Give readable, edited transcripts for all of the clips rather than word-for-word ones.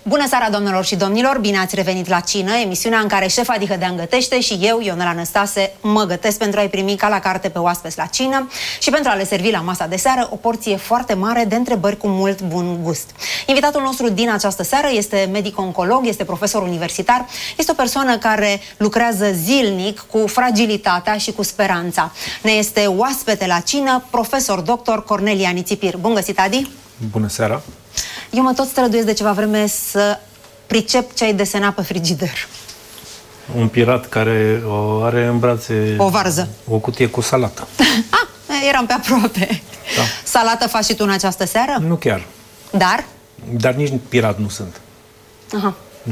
Bună seara, doamnelor și domnilor! Bine ați revenit la Cină, emisiunea în care șefa Dihădean gătește și eu, Ionela Năstase, mă gătesc pentru a-i primi ca la carte pe oaspeți la cină și pentru a le servi la masa de seară o porție foarte mare de întrebări cu mult bun gust. Invitatul nostru din această seară este medic-oncolog, este profesor universitar, este o persoană care lucrează zilnic cu fragilitatea și cu speranța. Ne este oaspete la cină, profesor dr. Cornel Ianițipir. Bun găsit, Adi! Bună seara! Eu mă tot străduiesc de ceva vreme să pricep ce ai desenat pe frigider. Un pirat care are în brațe o varză. O cutie cu salată. Eram pe aproape. Da. Salată faci și tu în această seară? Nu chiar. Dar? Dar nici pirat nu sunt. Aha.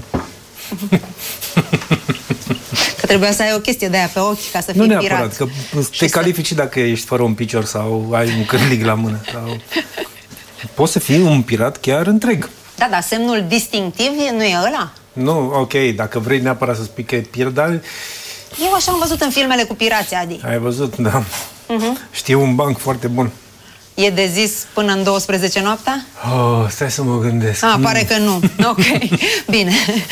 Că trebuia să ai o chestie de aia pe ochi ca să fii pirat. Nu neapărat, că te califici dacă ești fără un picior sau ai un cârlig la mână. Sau... Poți să fii un pirat chiar întreg. Da, dar semnul distinctiv nu e ăla? Nu, ok, dacă vrei neapărat să spui că e pirat, dar... Eu așa am văzut în filmele cu pirații, Adi. Ai văzut, da. Știu un banc foarte bun. E de zis până în 12 noaptea? Oh, stai să mă gândesc. Pare că nu. Ok, bine.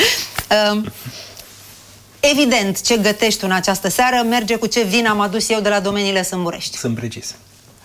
Evident, ce gătești în această seară merge cu ce vin am adus eu de la domeniile Sâmburești. Sunt precis.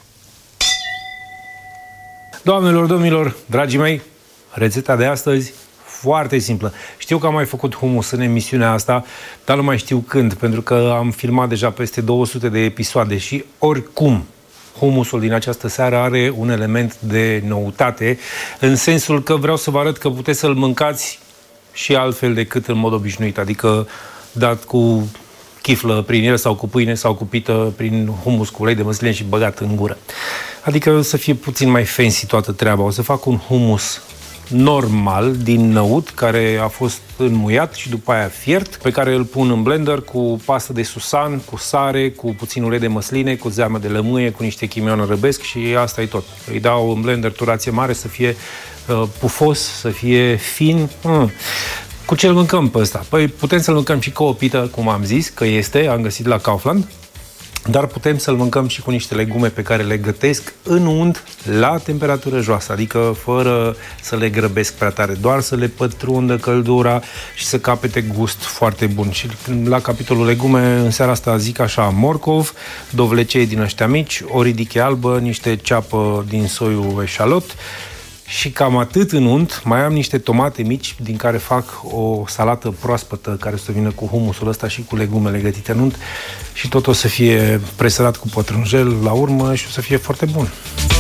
Doamnelor, domnilor, dragii mei, rețeta de astăzi foarte simplă. Știu că am mai făcut humus în emisiunea asta, dar nu mai știu când, pentru că am filmat deja peste 200 de episoade și oricum humusul din această seară are un element de noutate, în sensul că vreau să vă arăt că puteți să-l mâncați și altfel decât în mod obișnuit, adică dat cu chiflă prin el sau cu pâine sau cu pită prin humus cu ulei de măsline și băgat în gură. Adică să fie puțin mai fancy toată treaba. O să fac un humus normal din năut, care a fost înmuiat și după aia fiert, pe care îl pun în blender cu pastă de susan, cu sare, cu puțin ulei de măsline, cu zeamă de lămâie, cu niște chimion răbesc și asta e tot. Îi dau în blender turație mare să fie pufos, să fie fin. Cu ce îl mâncăm pe ăsta? Păi putem să-l mâncăm și cu o pită, cum am zis, că am găsit la Kaufland, dar putem să-l mâncăm și cu niște legume pe care le gătesc în unt la temperatură joasă, adică fără să le grăbesc prea tare, doar să le pătrundă căldura și să capete gust foarte bun. Și la capitolul legume, în seara asta zic așa, morcov, dovlecei din ăștia mici, o ridiche albă, niște ceapă din soiul eșalot, și cam atât în unt. Mai am niște tomate mici din care fac o salată proaspătă care să vină cu humusul ăsta și cu legumele gătite în unt și tot o să fie presărat cu pătrunjel la urmă și o să fie foarte bun.